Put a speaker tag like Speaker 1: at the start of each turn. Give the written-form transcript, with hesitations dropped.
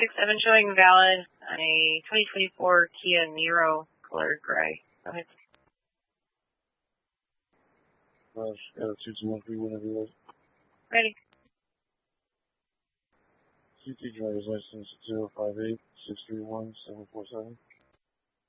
Speaker 1: 267 showing valid on a 2024 Kia Niro color gray. Go ahead.
Speaker 2: Got a 213 whenever you're ready.
Speaker 1: Ready.
Speaker 2: CT driver's license 058 631 747.